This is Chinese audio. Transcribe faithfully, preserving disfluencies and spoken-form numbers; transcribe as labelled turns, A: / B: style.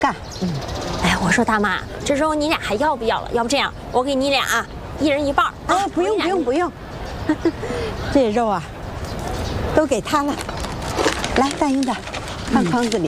A: 干。
B: 嗯，哎，我说大妈，这肉你俩还要不要了？要不这样，我给你俩啊，一人一半。
A: 哎，不用不用不用，这肉啊，都给他了。来，大英子，放筐子里。